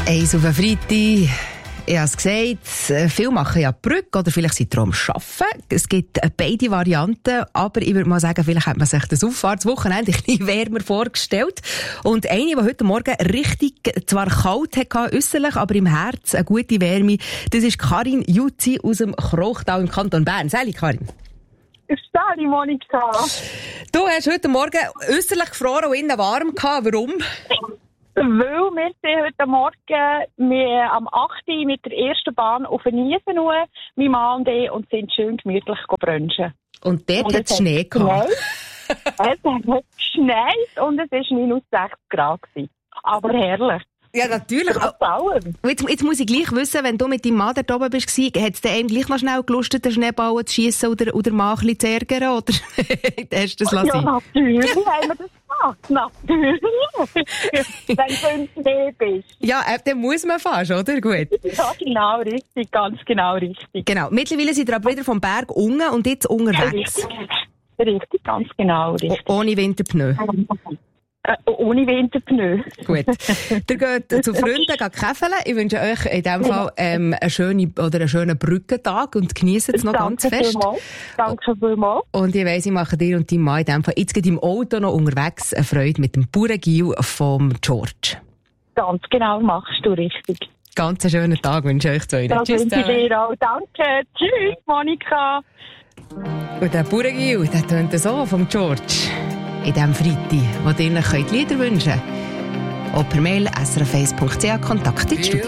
Eins auf den Freitag. Ich habe es gesagt, viele machen ja Brücke oder vielleicht sind sie am Arbeiten. Es gibt beide Varianten, aber ich würde mal sagen, vielleicht hat man sich das Auffahrtswochenende ein bisschen wärmer vorgestellt. Und eine, die heute Morgen richtig zwar kalt hatte, äusserlich, aber im Herz eine gute Wärme, das ist Karin Jutzi aus dem Krochtal im Kanton Bern. Sali, Karin. Sali, Monika. Du hast heute Morgen äusserlich gefroren und innen warm gehabt. Warum? Weil wir sind heute Morgen am 8. Uhr mit der ersten Bahn auf den Niesen, mein Mann und ich, und sind schön gemütlich brunchen. Und dort hat es Schnee gehabt. Es hat geschneit und es war minus 60 Grad. Aber herrlich. Ja, natürlich. Jetzt muss ich gleich wissen, wenn du mit deinem Mann dort oben bist, hat es dir einem gleich noch schnell gelustet, den Schneeball zu schiessen oder mal ein bisschen zu ärgern? Oder hast du das lassen? Ja, natürlich haben wir das gemacht. Natürlich. Wenn du Schnee bist. Ja, dann muss man fast, oder? Gut. Ja, genau, richtig. Ganz genau richtig. Genau. Mittlerweile sind ihr aber wieder vom Berg unten und jetzt unterwegs. Richtig, ganz genau. Richtig. Ohne Winterpneu. Ohne Winterpneu. Gut. Ihr geht zu Freunden käfeln. Ich wünsche euch in diesem Fall einen schönen Brückentag und genießt es noch ganz fest. Danke vielmals. Und ich weiss, ich mache dir und deinem Mann in diesem Fall jetzt im Auto noch unterwegs eine Freude mit dem Bauerngiel vom George. Ganz genau, machst du richtig. Ganz einen schönen Tag wünsche ich euch zwei. Tschüss. Dir auch. Danke. Tschüss, Monika. Und der Bauerngiel, der tönt so vom George. In diesem Freitag, wo ihr euch Lieder wünschen könnt. Auch per Mail srf1.ch Kontakt in die Stube.